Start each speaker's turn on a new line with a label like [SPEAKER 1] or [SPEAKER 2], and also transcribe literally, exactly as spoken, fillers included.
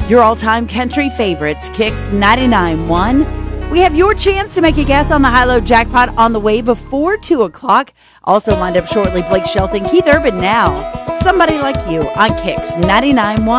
[SPEAKER 1] Your all-time country favorites, Kicks ninety-nine point one. We have your chance to make a guess on the high-low jackpot on the way before two o'clock. Also lined up shortly, Blake Shelton, Keith Urban now. Somebody Like You on Kicks ninety-nine point one.